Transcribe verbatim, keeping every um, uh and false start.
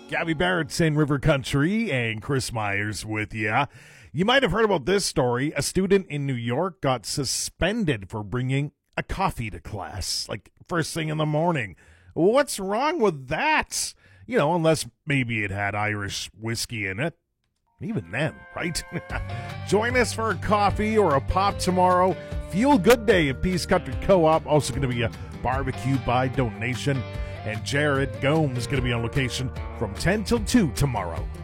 Gabby Barrett's in River Country and Chris Myers with you. You might have heard about this story. A student in New York got suspended for bringing a coffee to class, like first thing in the morning. What's wrong with that? You know, unless maybe it had Irish whiskey in it. Even then, right? Join us for a coffee or a pop tomorrow. Feel Good Day at Peace Country Co-op. Also going to be a barbecue by donation. And Jared Gomes is going to be on location from ten till two tomorrow.